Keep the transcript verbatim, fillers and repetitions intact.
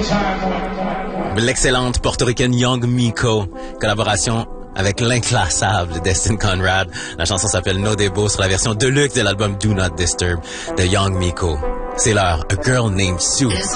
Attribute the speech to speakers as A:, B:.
A: L'excellente portoricaine Young Miko, collaboration avec l'inclassable Destin Conrad. La chanson s'appelle No Debo sur la version deluxe de l'album Do Not Disturb de Young Miko. C'est leur A Girl Named Sue.